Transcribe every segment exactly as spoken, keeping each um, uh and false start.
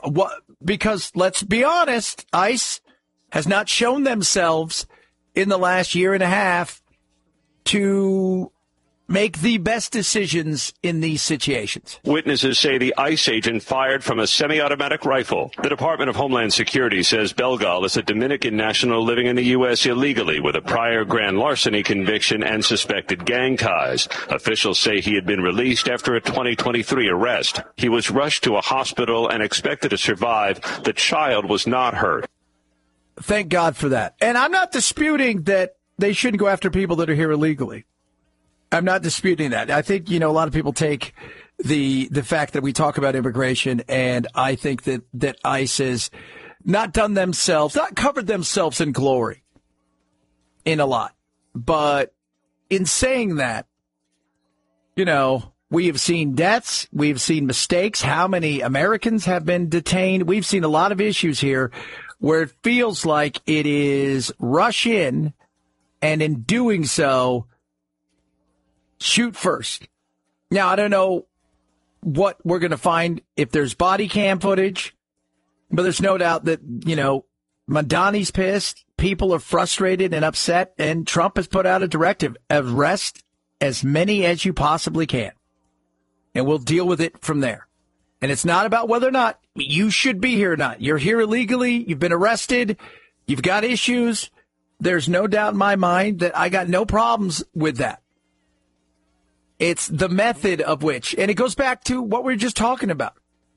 what? Because let's be honest, ICE has not shown themselves in the last year and a half to make the best decisions in these situations. Witnesses say the ICE agent fired from a semi-automatic rifle. The Department of Homeland Security says Belgal is a Dominican national living in the U S illegally with a prior grand larceny conviction and suspected gang ties. Officials say he had been released after a twenty twenty-three arrest. He was rushed to a hospital and expected to survive. The child was not hurt. Thank God for that. And I'm not disputing that they shouldn't go after people that are here illegally. I'm not disputing that. I think, you know, a lot of people take the the fact that we talk about immigration, and I think that, that ICE has not done themselves, not covered themselves in glory in a lot. But in saying that, you know, we have seen deaths. We've seen mistakes. How many Americans have been detained? We've seen a lot of issues here where it feels like it is rush in, and in doing so, shoot first. Now, I don't know what we're going to find if there's body cam footage, but there's no doubt that, you know, Madani's pissed. People are frustrated and upset, and Trump has put out a directive: arrest as many as you possibly can, and we'll deal with it from there. And it's not about whether or not you should be here or not. You're here illegally. You've been arrested. You've got issues. There's no doubt in my mind that I got no problems with that. It's the method of which, and it goes back to what we were just talking about.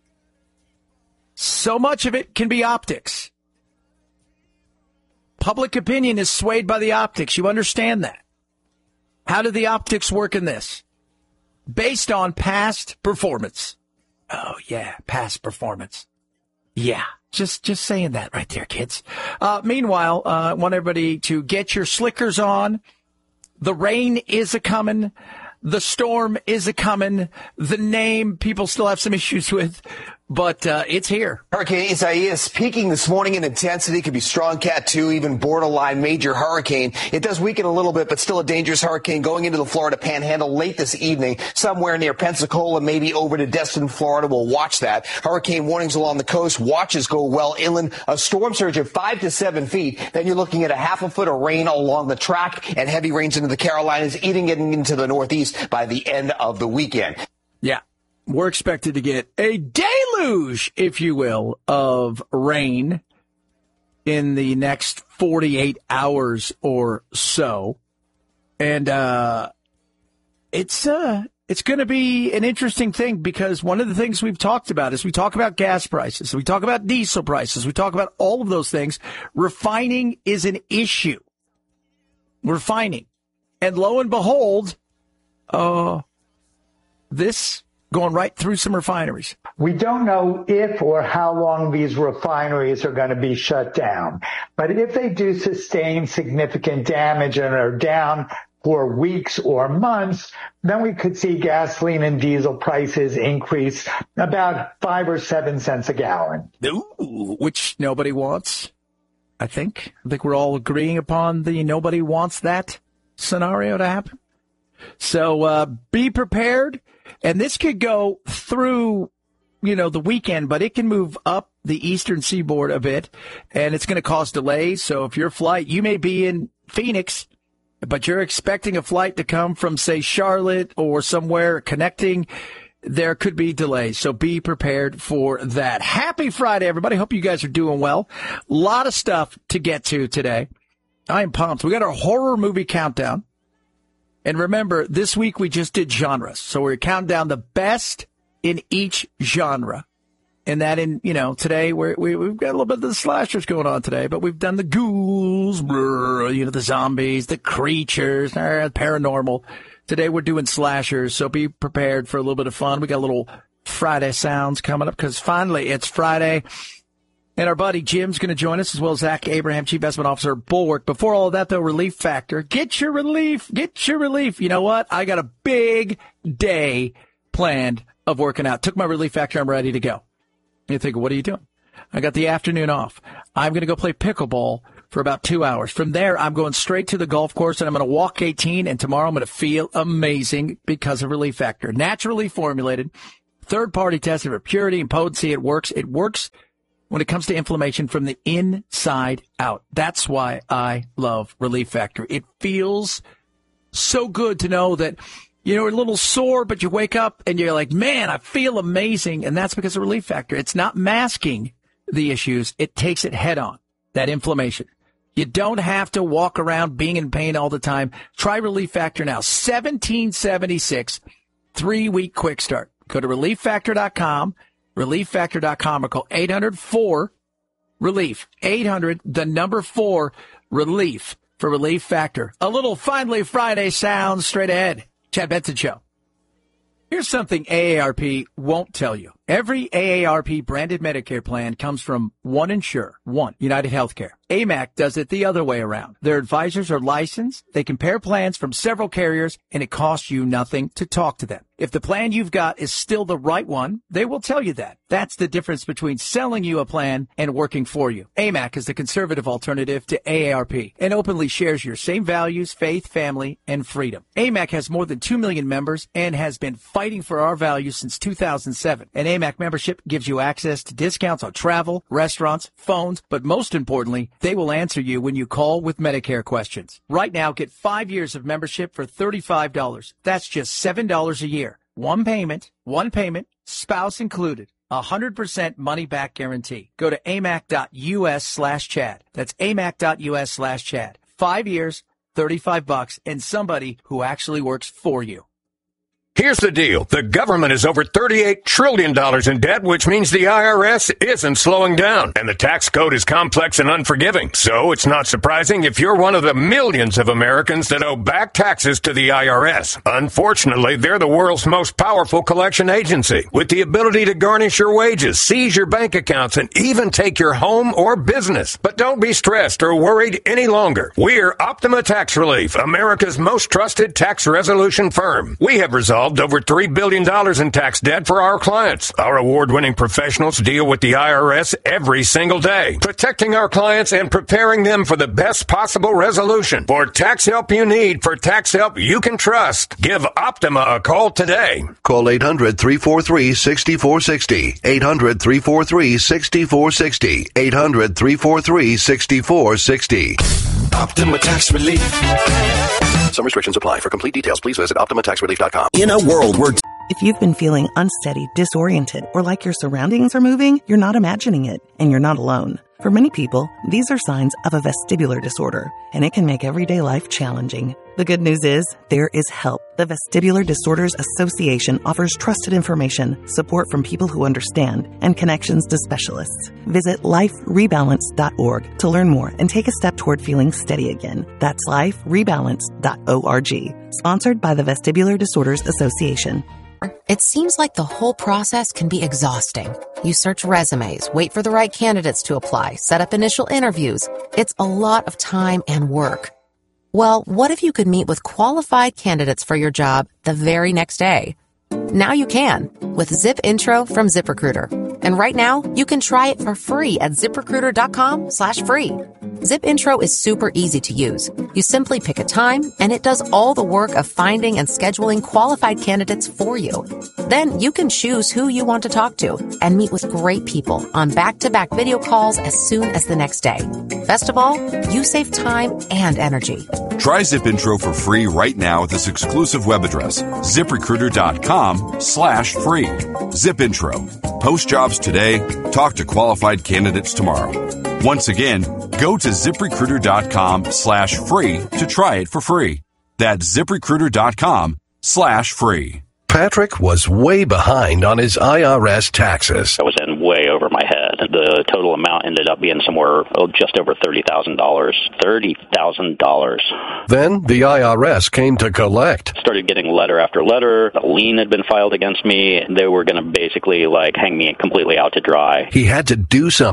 So much of it can be optics. Public opinion is swayed by the optics. You understand that. How do the optics work in this? Based on past performance. Oh, yeah, past performance. Yeah, just just saying that right there, kids. Uh, meanwhile, uh, I want everybody to get your slickers on. The rain is a-coming. The storm is a-coming. The name people still have some issues with, but uh, it's here. Hurricane Isaias peaking this morning in intensity. Could be strong Cat two, even borderline major hurricane. It does weaken a little bit, but still a dangerous hurricane going into the Florida Panhandle late this evening, somewhere near Pensacola, maybe over to Destin, Florida. We'll watch that. Hurricane warnings along the coast. Watches go well inland. A storm surge of five to seven feet. Then you're looking at a half a foot of rain along the track, and heavy rains into the Carolinas, eating it into the Northeast by the end of the weekend. Yeah. We're expected to get a deluge, if you will, of rain in the next forty-eight hours or so. And uh, it's uh, it's going to be an interesting thing, because one of the things we've talked about is we talk about gas prices, we talk about diesel prices, we talk about all of those things. Refining is an issue. Refining. And lo and behold, uh, this going right through some refineries. We don't know if or how long these refineries are going to be shut down. But if they do sustain significant damage and are down for weeks or months, then we could see gasoline and diesel prices increase about five or seven cents a gallon. Ooh, which nobody wants, I think. I think we're all agreeing upon the nobody wants that scenario to happen. So uh, be prepared. And this could go through, you know, the weekend, but it can move up the eastern seaboard a bit, and it's going to cause delays. So if your flight, you may be in Phoenix, but you're expecting a flight to come from, say, Charlotte or somewhere connecting, there could be delays. So be prepared for that. Happy Friday, everybody. Hope you guys are doing well. A lot of stuff to get to today. I am pumped. We got our horror movie countdown. And remember, this week we just did genres. So we're counting down the best in each genre. And that in, you know, today we're, we, we've got a little bit of the slashers going on today, but we've done the ghouls, you know, the zombies, the creatures, uh, paranormal. Today we're doing slashers, so be prepared for a little bit of fun. We got a little Friday sounds coming up, because finally it's Friday. And our buddy Jim's going to join us, as well as Zach Abraham, Chief Investment Officer at Bulwark. Before all of that, though, Relief Factor. Get your relief. Get your relief. You know what? I got a big day planned of working out. Took my Relief Factor. I'm ready to go. You think, what are you doing? I got the afternoon off. I'm going to go play pickleball for about two hours. From there, I'm going straight to the golf course, and I'm going to walk eighteen, and tomorrow I'm going to feel amazing because of Relief Factor. Naturally formulated, third-party tested for purity and potency. It works. It works when it comes to inflammation from the inside out. That's why I love Relief Factor. It feels so good to know that, you know, you're a little sore, but you wake up and you're like, man, I feel amazing. And that's because of Relief Factor. It's not masking the issues. It takes it head on, that inflammation. You don't have to walk around being in pain all the time. Try Relief Factor now. seventeen seventy-six, three-week quick start. Go to relief factor dot com, relief factor dot com, or call eight hundred four relief. eight hundred, the number four, relief for Relief Factor. A little Finally Friday sound straight ahead. Chad Benson Show. Here's something A A R P won't tell you. Every A A R P branded Medicare plan comes from one insurer, one, United Healthcare. A M A C does it the other way around. Their advisors are licensed. They compare plans from several carriers, and it costs you nothing to talk to them. If the plan you've got is still the right one, they will tell you that. That's the difference between selling you a plan and working for you. A M A C is the conservative alternative to A A R P and openly shares your same values, faith, family, and freedom. A M A C has more than two million members and has been fighting for our values since two thousand seven. An A M A C membership gives you access to discounts on travel, restaurants, phones, but most importantly, they will answer you when you call with Medicare questions. Right now, get five years of membership for thirty-five dollars. That's just seven dollars a year. One payment, one payment, spouse included. one hundred percent money-back guarantee. Go to amac.us slash Chad. That's amac.us slash Chad. Five years, thirty-five bucks, and somebody who actually works for you. Here's the deal. The government is over thirty-eight trillion dollars in debt, which means the I R S isn't slowing down. And the tax code is complex and unforgiving. So it's not surprising if you're one of the millions of Americans that owe back taxes to the I R S. Unfortunately, they're the world's most powerful collection agency, with the ability to garnish your wages, seize your bank accounts, and even take your home or business. But don't be stressed or worried any longer. We're Optima Tax Relief, America's most trusted tax resolution firm. We have resolved over three billion dollars in tax debt for our clients. Our award-winning professionals deal with the I R S every single day, protecting our clients and preparing them for the best possible resolution. For tax help you need, for tax help you can trust, give Optima a call today. Call eight hundred, three four three, six four six zero, eight hundred, three four three, six four six zero, eight hundred, three four three, six four six zero. Optima Tax Relief. Some restrictions apply. For complete details, please visit optima tax relief dot com. In a world where... If you've been feeling unsteady, disoriented, or like your surroundings are moving, you're not imagining it, and you're not alone. For many people, these are signs of a vestibular disorder, and it can make everyday life challenging. The good news is, there is help. The Vestibular Disorders Association offers trusted information, support from people who understand, and connections to specialists. Visit life rebalance dot org to learn more and take a step toward feeling steady again. That's life rebalance dot org. Sponsored by the Vestibular Disorders Association. It seems like the whole process can be exhausting. You search resumes, wait for the right candidates to apply, set up initial interviews. It's a lot of time and work. Well, what if you could meet with qualified candidates for your job the very next day? Now you can with Zip Intro from ZipRecruiter. And right now, you can try it for free at ZipRecruiter.com slash free. Zip Intro is super easy to use. You simply pick a time, and it does all the work of finding and scheduling qualified candidates for you. Then you can choose who you want to talk to and meet with great people on back-to-back video calls as soon as the next day. Best of all, you save time and energy. Try Zip Intro for free right now at this exclusive web address, ZipRecruiter.com slash free. Zip Intro. Post jobs today. Talk to qualified candidates tomorrow. Once again, go to ZipRecruiter.com slash free to try it for free. That's ZipRecruiter.com slash free. Patrick was way behind on his I R S taxes. I was in way over my head. The total amount ended up being somewhere oh, just over thirty thousand dollars. thirty thousand dollars. Then the I R S came to collect. Started getting letter after letter. A lien had been filed against me. They were going to basically like hang me completely out to dry. He had to do something. That's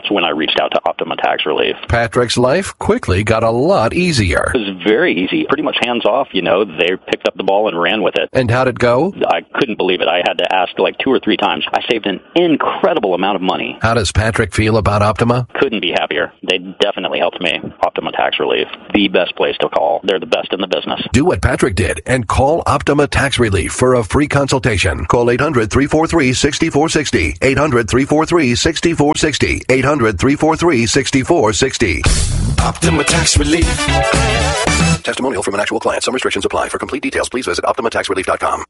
that's when I reached out to Optima Tax Relief. Patrick's life quickly got a lot easier. It was very easy, pretty much hands off. You know, they picked up the ball and ran with it. And how'd it go? I couldn't believe it. I had to ask like two or three times. I saved an incredible amount of money. How does Patrick feel about Optima? Couldn't be happier. They definitely helped me. Optima Tax Relief, the best place to call. They're the best in the business. Do what Patrick did and call Optima Tax Relief for a free consultation. Call eight hundred, three four three, six four six zero. eight hundred, three four three, six four six zero. eight hundred, three four three, six four six zero. Optima Tax Relief. Testimonial from an actual client. Some restrictions apply. For complete details, please visit optima tax relief dot com.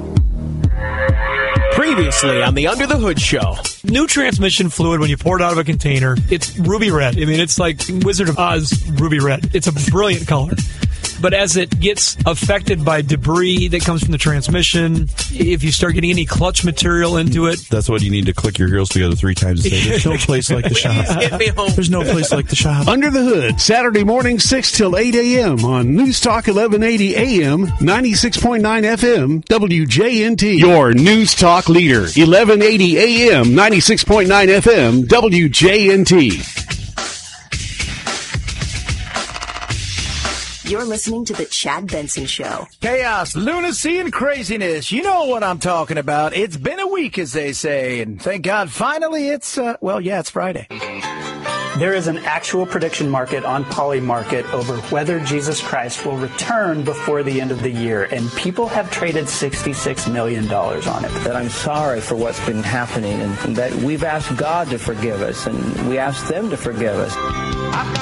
Previously on the Under the Hood Show. New transmission fluid, when you pour it out of a container, it's ruby red. I mean, it's like Wizard of Oz ruby red. It's a brilliant color. But as it gets affected by debris that comes from the transmission, if you start getting any clutch material into it... That's what you need to click your heels together three times and say, there's no place like the shop. Get me home. There's no place like the shop. Under the Hood, Saturday morning, six till eight a.m. on News Talk eleven eighty A M, ninety-six point nine F M, W J N T. Your News Talk leader, eleven eighty A M, ninety-six point nine F M, W J N T. You're listening to The Chad Benson Show. Chaos, lunacy, and craziness. You know what I'm talking about. It's been a week, as they say, and thank God finally it's, uh, well, yeah, it's Friday. There is an actual prediction market on Polymarket over whether Jesus Christ will return before the end of the year, and people have traded sixty-six million dollars on it. That I'm sorry for what's been happening, and that we've asked God to forgive us, and we asked them to forgive us.